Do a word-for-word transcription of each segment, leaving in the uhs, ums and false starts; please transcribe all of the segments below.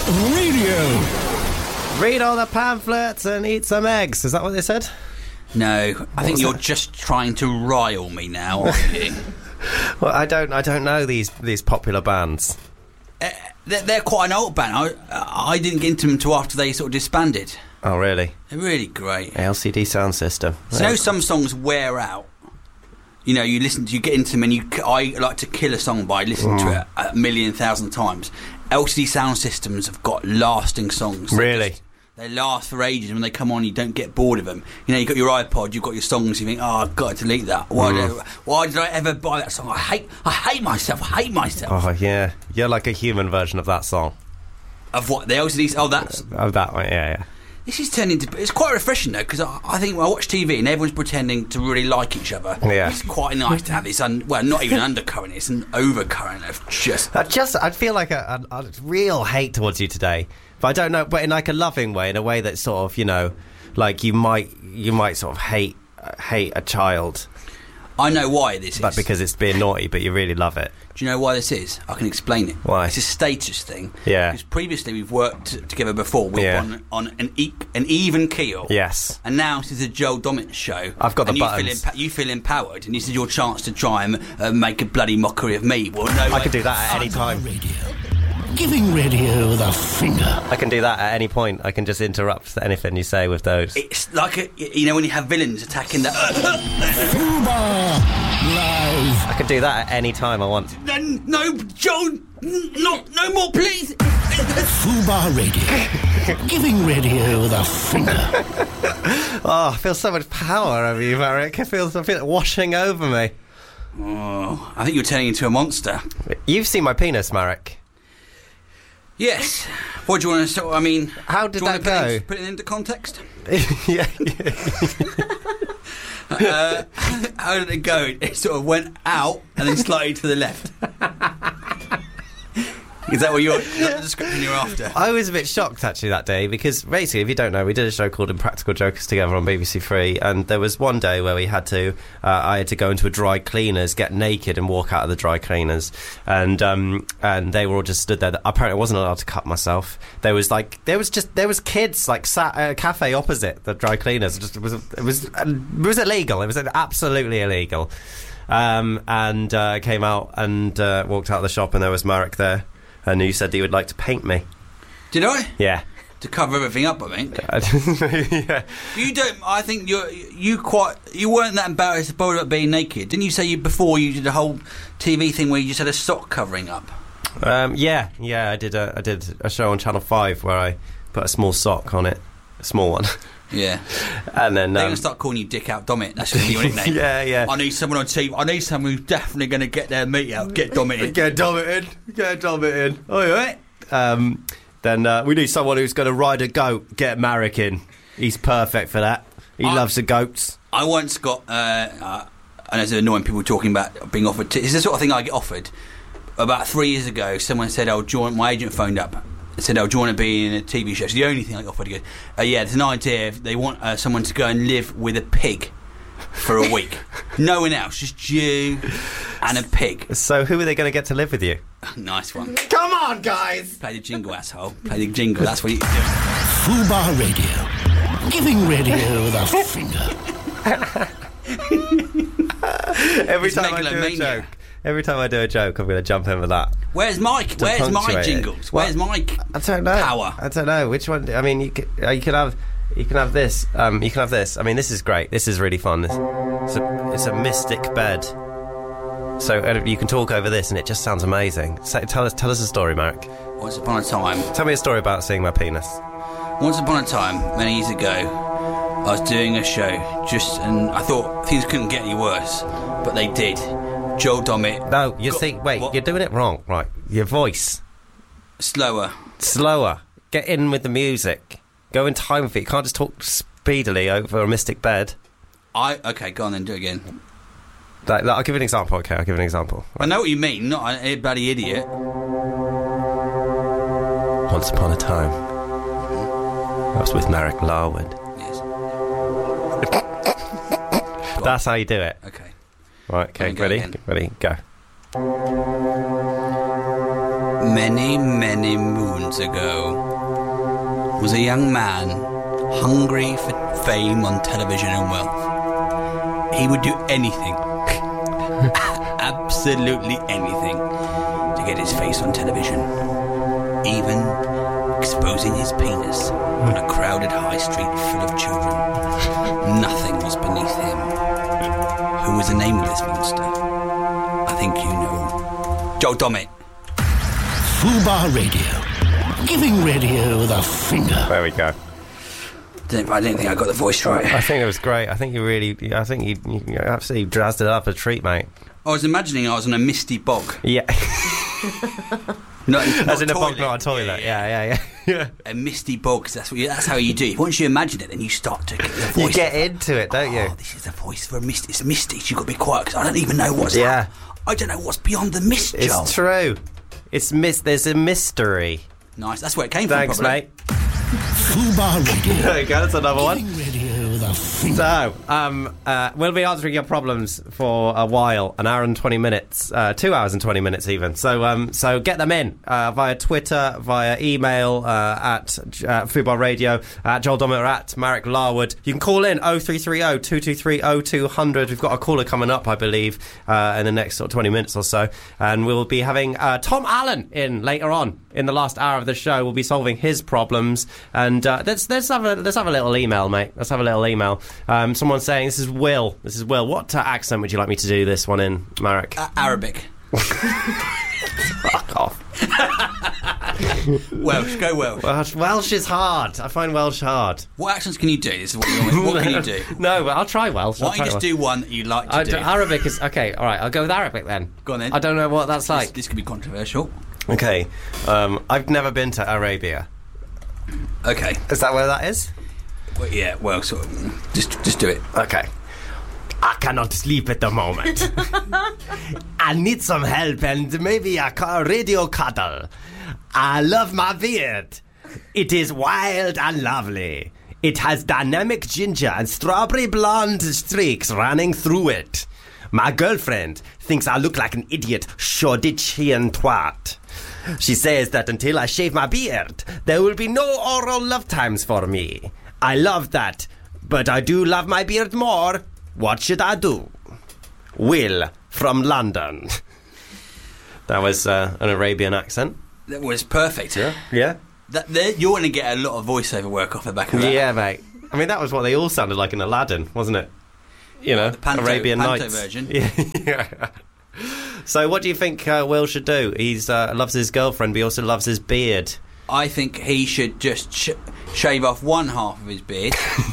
Radio. Read all the pamphlets and eat some eggs. Is that what they said? No, What I think was you're that? just trying to rile me now, aren't you? Well, I don't. I don't know these these popular bands. uh, they're, they're quite an old band. I, I didn't get into them until after they sort of disbanded. Oh, really? They're really great. L C D Sound System. So, you know, some songs wear out. You know, you listen to, you get into them, and you. I like to kill a song by listening Mm. to it a million thousand times. L C D Sound Systems have got lasting songs. They Really? just- They last for ages. When they come on, you don't get bored of them. You know, you've got your iPod, you've got your songs, you think, oh, I've got to delete that. Why, Mm. did, I, why did I ever buy that song? I hate I hate myself. I hate myself. Oh, yeah. You're like a human version of that song. Of what? The L C Ds? Oh, that's... Of that one, yeah, yeah. This is turning into... It's quite refreshing, though, because I, I think when I watch T V and everyone's pretending to really like each other, Yeah. it's quite nice to have this... Un, well, not even undercurrent, it's an overcurrent of just... I just, I feel like a, a, a real hate towards you today. But I don't know, but in like a loving way, in a way that's sort of, you know, like you might, you might sort of hate, uh, hate a child. I know why this But is. because it's being naughty, but you really love it. Do you know why this is? I can explain it. Why? It's a status thing. Yeah. Because previously we've worked t- together before with Yeah. on, on an, e- an even keel. Yes. And now this is a Joel Dommett show. I've got the and you buttons. Feel empa- you feel empowered, and this is your chance to try and uh, make a bloody mockery of me. Well, no, I can do that at any time. Radio. Giving radio the finger. I can do that at any point. I can just interrupt anything you say with those. It's like a, you know when you have villains attacking the. Fubar Live. I can do that at any time I want. no, no, Joel, n- not no more, please. Fubar Radio. Giving radio the finger. Oh, I feel so much power over you, Marek. I feel, I feel it washing over me. Oh, I think you're turning into a monster. You've seen my penis, Marek. Yes. What do you want to? So, I mean, How did do you want that to put go? it, put it into context? yeah, yeah. Uh, how did it go? It sort of went out and then slightly to the left. Is that what you're? Is that the description you're after? I was a bit shocked actually that day because basically, if you don't know, we did a show called Impractical Jokers together on B B C Three, and there was one day where we had to, uh, I had to go into a dry cleaners, get naked, and walk out of the dry cleaners, and um, and they were all just stood there. Apparently, I wasn't allowed to cut myself. There was like there was just there was kids like sat at a cafe opposite the dry cleaners. It, just, it was it was it was illegal. It was absolutely illegal. Um, and uh, I came out and uh, walked out of the shop, and there was Marek there. And you said that you would like to paint me. Did I? Yeah. To cover everything up, I think. yeah. You don't. I think you you quite. You weren't that embarrassed about being naked, didn't you? Say you before you did a whole T V thing where you just had a sock covering up. Um, yeah, yeah. I did a I did a show on Channel Five where I put a small sock on it, a small one. Yeah. And then they're um, going to start calling you Dick Out Dommett. That's going to be your nickname. yeah, yeah. I need someone on T V. I need someone who's definitely going to get their meat out. Get Dommett in. Get Dommett in. Get Dommett in. Oh, yeah. Um, then uh, we need someone who's going to ride a goat. Get Marek in. He's perfect for that. He I- loves the goats. I once got. Uh, uh, and there's annoying people talking about being offered. T- it's the sort of thing I get offered. About three years ago, someone said, "Oh, join." My agent phoned up. Said, "Oh, do you want to be in a T V show?" It's the only thing I got offered. He goes, uh, "Yeah, there's an idea. They want uh, someone to go and live with a pig for a week. No one else, just you and a pig." So who are they going to get to live with you? Nice one. Come on, guys. Play the jingle, asshole. Play the jingle. That's what you do. Fubar Radio. Giving radio the finger. Every It's time I do a megalomania. joke, every time I do a joke, I'm going to jump in with that. Where's Mike? To Where's my punctuate it. jingles? Well, Where's Mike? I don't know. Power. I don't know which one. I mean, you could uh, you can have you can have this. Um, you can have this. I mean, this is great. This is really fun. This, it's a it's a mystic bed. So uh, you can talk over this, and it just sounds amazing. So, tell us tell us a story, Marek. Once upon a time. Tell me a story about seeing my penis. Once upon a time, many years ago, I was doing a show, just and I thought things couldn't get any worse, but they did. Joel Dommett. No, you got- see, wait, what? you're doing it wrong. Right, your voice Slower. slower. Get in with the music. Go in time with it. You can't just talk speedily over a mystic bed. I okay, go on then, do it again. Like, like, I'll give you an example. Okay, I'll give you an example. I know what you mean, not a, a bloody idiot. Once upon a time, I was with Marek Larwood. Yes. That's how you do it. Okay. Right, okay, Let me go ready? again. Ready, go. Many, many moons ago was a young man hungry for fame on television and wealth. He would do anything, absolutely anything, to get his face on television, even exposing his penis on a crowded high street full of children. Nothing was beneath him. Who was the name of this monster? I think you know. Joel Dommett. Fubar Radio. Giving radio the finger. There we go. Didn't, I didn't think I got the voice right. I think it was great. I think you really, I think you, you absolutely drazzed it up a treat, mate. I was imagining I was on a misty bog. Yeah. Not, not As in a toilet. bog, not a toilet. Yeah, yeah, yeah. yeah. A misty bog, 'cause that's what you, that's how you do it. Once you imagine it, then you start to get the voice. You get of, into it, don't you? Oh, this is the voice for a misty. It's misty. You've got to be quiet because I don't even know what's. Yeah. hap- I don't know what's beyond the mist, It's Joel. true. It's mis- There's a mystery. Nice. That's where it came Thanks, from. Probably. mate. Fubar Radio. There you go. That's another one. Giving radio the finger. So, um, uh, we'll be answering your problems for a while, an hour and twenty minutes, uh, two hours and twenty minutes even. So, um, so get them in uh, via Twitter, via email uh, at uh, Fubar Radio, at Joel Dommett or at Marek Larwood. You can call in oh three three oh, two two three, oh two hundred. We've got a caller coming up, I believe, uh, in the next sort of twenty minutes or so, and we'll be having uh, Tom Allen in later on in the last hour of the show. We'll be solving his problems, and uh, let's let's have a let's have a little email, mate. Let's have a little email. Um, someone saying, "This is Will. This is Will. What uh, accent would you like me to do this one in, Marek?" Uh, Arabic. Fuck off. Welsh. Go Welsh. Welsh, Welsh is hard. I find Welsh hard. What accents can you do? This is what, you want. What can you do? No, but I'll try Welsh. Why I'll don't you try just Welsh. do one that you like to I do? do- Arabic is okay. All right, I'll go with Arabic then. Go on then. I don't know what that's This, like. this could be controversial. Okay, um, I've never been to Arabia. Okay. Is that where that is? Well, yeah. Well, sort of. Just, just do it. Okay. I cannot sleep at the moment. I need some help and maybe a ca- radio cuddle. I love my beard. It is wild and lovely. It has dynamic ginger and strawberry blonde streaks running through it. My girlfriend thinks I look like an idiot Shoreditchian twat. She says that until I shave my beard, there will be no oral love times for me. I love that, but I do love my beard more. What should I do? Will from London. That was uh, an Arabian accent. That was perfect. Yeah. Yeah. That, there, you're going to get a lot of voiceover work off the back of that. Yeah, mate. I mean, that was what they all sounded like in Aladdin, wasn't it? You know, The Panto- Arabian Panto Nights. version. Yeah. yeah. So, what do you think uh, Will should do? He's uh, loves his girlfriend, but he also loves his beard. I think he should just sh- shave off one half of his beard,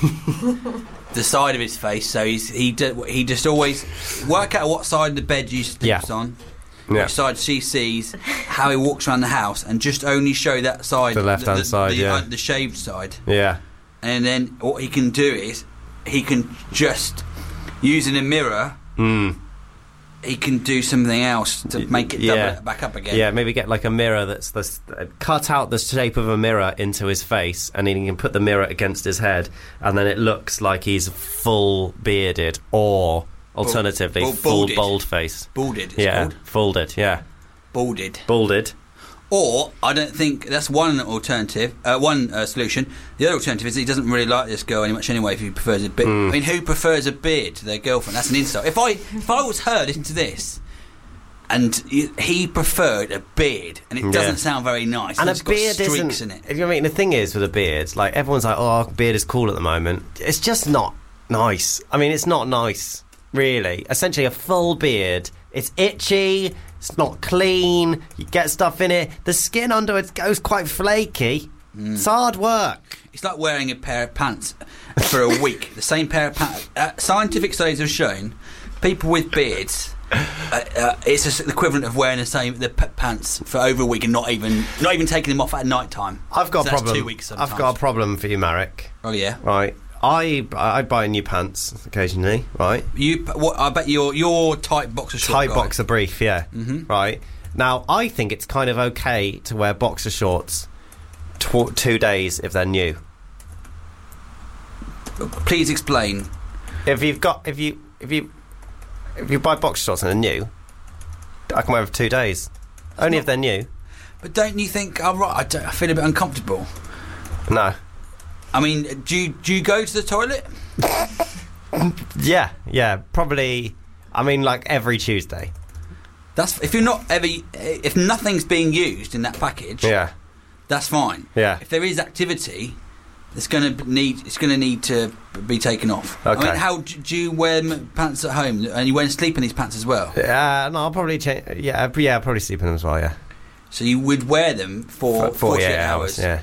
the side of his face. So he's he do, he just always work out what side of the bed you sleeps Yeah. on, Yeah. which side she sees, how he walks around the house, and just only show that side, The left-hand side, the, yeah. uh, the shaved side. Yeah. And then what he can do is he can just using a mirror. Mm. He can do something else to make it double Yeah. it back up again. Yeah, maybe get like a mirror that's this, uh, cut out the shape of a mirror into his face, and then he can put the mirror against his head, and then it looks like he's full bearded, or alternatively bal- full balded. bald face. Balded. It's Yeah, called. folded. Yeah, Balded. balded. Or, I don't think that's one alternative, uh, one uh, solution. The other alternative is that he doesn't really like this girl any much anyway if he prefers a beard. Mm. I mean, who prefers a beard to their girlfriend? That's an insult. If I if I was her, listen to this, and he, he preferred a beard, and it doesn't Yeah. sound very nice. And it's a got beard streaks isn't. in it. If you I mean the thing is with a beard, like everyone's like, "Oh, beard is cool at the moment." It's just not nice. I mean, it's not nice, really. Essentially, a full beard. It's itchy. It's not clean. You get stuff in it. The skin under it goes quite flaky. Mm. It's hard work. It's like wearing a pair of pants for a week. The same pair of pants. Uh, scientific studies have shown people with beards. Uh, uh, it's just the equivalent of wearing the same the p- pants for over a week and not even not even taking them off at night time. I've got So a that's problem. Two weeks. I've Sometimes. got a problem for you, Marek. Oh yeah. Right. I I buy new pants occasionally. Right. You, what, I bet your your tight boxer short Tight guy. boxer brief, yeah. Mhm. Right. Now, I think it's kind of okay to wear boxer shorts tw- two days if they're new. Please explain. If you've got, if you, if you, if you buy boxer shorts and they're new, I can wear them for two days. Only if they're new. But don't you think? Oh, right, I, don't, I feel a bit uncomfortable. No. I mean, do you, do you go to the toilet? Yeah, yeah, probably. I mean, like every Tuesday. That's if you're not ever. If nothing's being used in that package. Yeah. That's fine. Yeah. If there is activity, it's going to need. It's going to need to be taken off. Okay. I mean, how do you wear m- pants at home? And you wear and sleep in these pants as well. Yeah, uh, no, I'll probably change. Yeah, yeah, I'll probably sleep in them as well. Yeah. So you would wear them for, For forty-eight hours. Yeah.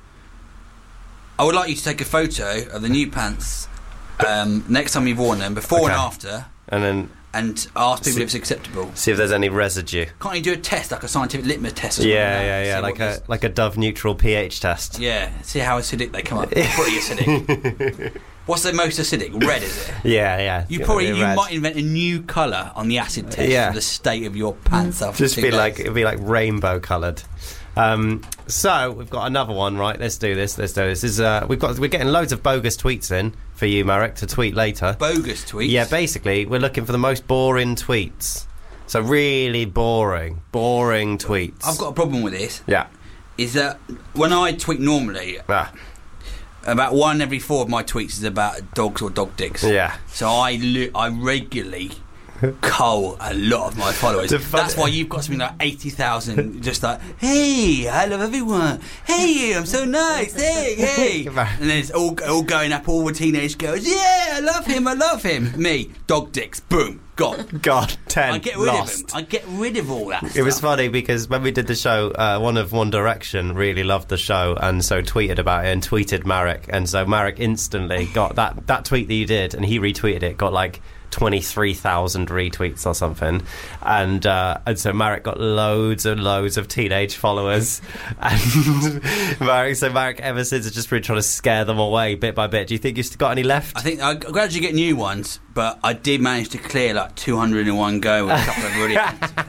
I would like you to take a photo of the new pants um, next time you've worn them, before Okay. and after, And then and ask people See- if it's acceptable. see if there's any residue. Can't you do a test, like a scientific litmus test? Or something Yeah, like that, yeah, yeah, see like what a is- like a Dove neutral pH test. Yeah, see how acidic they come up. Pretty acidic. What's the most acidic? Red, is it? Yeah, yeah. You It's probably gonna be you red. might invent a new colour on the acid test Yeah. for the state of your pants after just two be days. like it'd be like rainbow coloured. Um, so we've got another one, right? Let's do this. Let's do this. this is uh, we've got we're getting loads of bogus tweets in for you, Marek, to tweet later. bogus tweets. Yeah, basically we're looking for the most boring tweets. So really boring, boring tweets. I've got a problem with this. yeah, Is that when I tweet normally, ah, about one every four of my tweets is about dogs or dog dicks. yeah. So I li- I regularly cull a lot of my followers. The fun- That's why you've got something like eighty thousand just like, hey, I love everyone. Hey, I'm so nice. Hey, hey. And then it's all, all going up, all the teenage girls. Yeah, I love him, I love him. Me, dog dicks, boom, gone. God, ten I get rid lost. of them. I get rid of all that It was stuff. funny because when we did the show, uh, one of One Direction really loved the show and so tweeted about it and tweeted Marek, and so Marek instantly got that that tweet that you did, and he retweeted it, got like twenty-three thousand retweets or something, and uh, and so Marek got loads and loads of teenage followers, and Marek, so Marek ever since has just been trying to scare them away bit by bit. Do you think you've got any left? I think I gradually get new ones, but I did manage to clear like two hundred in one go with a couple of really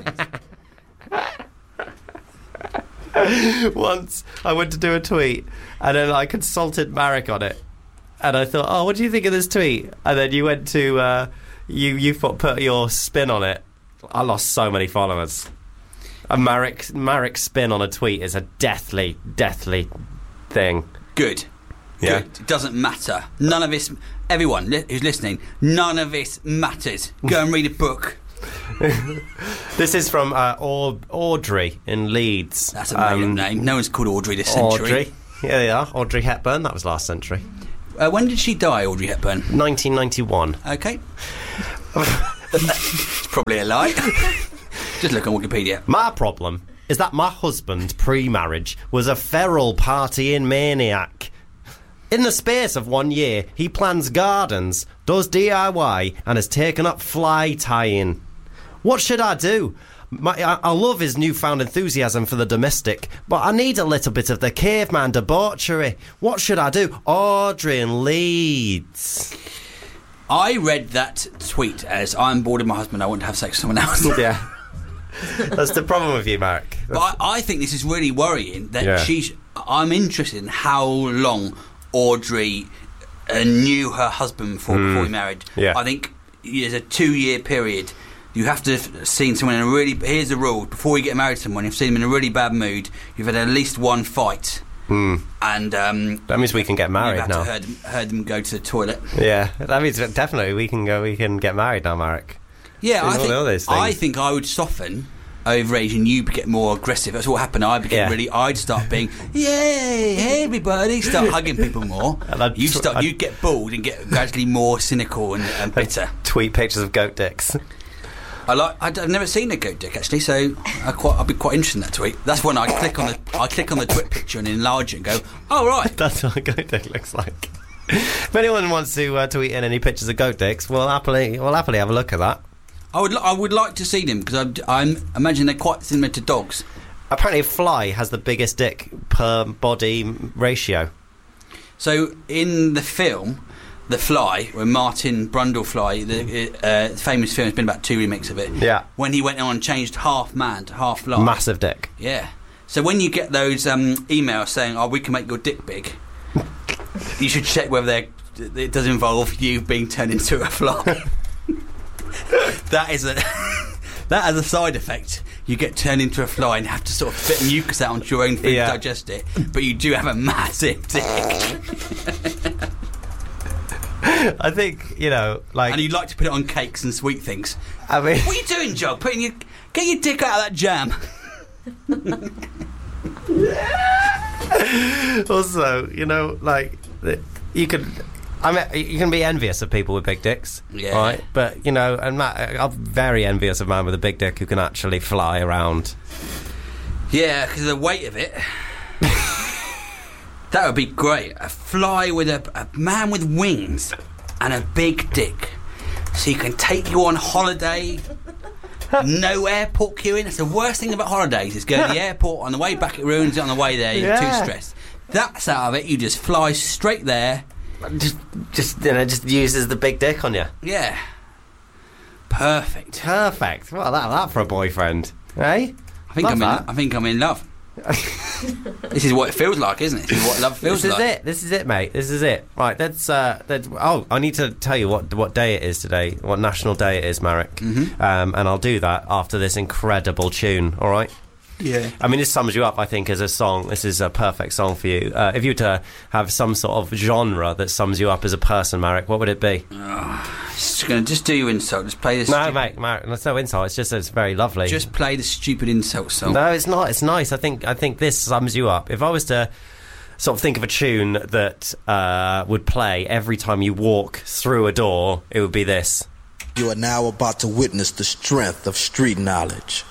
offensive things. Once I went to do a tweet and then I consulted Marek on it, and I thought, oh, what do you think of this tweet? And then you went to uh, you you put, put your spin on it. I lost so many followers. A Marek Marek's spin on a tweet is a deathly deathly thing. Good. Yeah. Good. It doesn't matter. None of this. Everyone li- who's listening, none of this matters. Go and read a book. This is from uh, Aud- Audrey in Leeds. That's a made-up Um, name. No one's called Audrey this century. Audrey. Yeah, they are. Audrey Hepburn. That was last century. Uh, when did she die, Audrey Hepburn? nineteen ninety-one. Okay. It's probably a lie. Just look on Wikipedia. My problem is that my husband, pre-marriage, was a feral partying maniac. In the space of one year, he plans gardens, does D I Y, and has taken up fly tying. What should I do? My, I, I love his newfound enthusiasm for the domestic, but I need a little bit of the caveman debauchery. What should I do? Audrey in Leeds. I read that tweet as, I'm bored of my husband, I want to have sex with someone else. Yeah. That's the problem with you, Marek. But I, I think this is really worrying that Yeah. she's. I'm interested in how long Audrey uh, knew her husband before, before he married. Yeah. I think there's a two year period. You have to have seen someone in a really. Here's the rule: before you get married to someone, you've seen them in a really bad mood. You've had at least one fight, and um, That means we can get married you've had now. to heard, heard them go to the toilet. Yeah, that means definitely we can go. We can get married now, Marek. Yeah, I There's all think, the others I things. think I would soften over age and you get more aggressive. That's what happened. I became Yeah. really. I'd start being, yay, hey everybody, start hugging people more. And I'd You tr- start, I'd- you get bored and get gradually more cynical and, and bitter. Tweet pictures of goat dicks. I like. I'd, I've never seen a goat dick actually, so I quite. I'd be quite interested in that tweet. That's when I click on the. I click on the twit picture and enlarge it and go, oh right. That's what a goat dick looks like. If anyone wants to uh, tweet in any pictures of goat dicks, we'll happily we'll happily have a look at that. I would. li- I would like to see them because I. I'm imagine they're quite similar to dogs. Apparently, a fly has the biggest dick per body ratio. So in the film, The Fly, when Martin Brundlefly, the uh, famous film, there's been about two remakes of it. Yeah. When he went on and changed half man to half fly. Massive dick. Yeah. So when you get those um, emails saying, "Oh, we can make your dick big," you should check whether they it does involve you being turned into a fly. That is a that has a side effect. you get turned into a fly and have to sort of spit mucus out onto your own food Yeah. to digest it. But you do have a massive dick. I think, you know, like... And you like to put it on cakes and sweet things. I mean... What are you doing, Jog? Putting your... Get your dick out of that jam. Also, you know, like, you could... I mean, you can be envious of people with big dicks, Yeah. right? But, you know, and Matt, I'm very envious of a man with a big dick who can actually fly around. Yeah, because of the weight of it. That would be great. A fly with a, a man with wings and a big dick. So you can take you on holiday. No airport queuing. That's the worst thing about holidays, is going to the airport on the way back, it ruins it on the way there. You're Yeah. too stressed. That's out of it. You just fly straight there. Just, just, you know, just uses the big dick on you. Yeah. Perfect. Perfect. Well, that, that for a boyfriend, eh? I think Love I'm that. in, I think I'm in love. This is what it feels like, isn't it? This is what love feels This is like. it. This is it, mate. This is it. Right. Let's. Uh, let's. Oh, I need to tell you what what day it is today. What national day it is, Marek. Mhm. Um, and I'll do that after this incredible tune. All right. Yeah. I mean, this sums you up, I think, as a song. This is a perfect song for you. Uh, if you were to have some sort of genre that sums you up as a person, Marek, what would it be? Just gonna just do your insult. Just play this. No, stu- mate, Marek, that's no insult. It's just it's very lovely. Just play the stupid insult song. No, it's not. It's nice. I think. I think this sums you up. If I was to sort of think of a tune that uh, would play every time you walk through a door, it would be this. You are now about to witness the strength of street knowledge.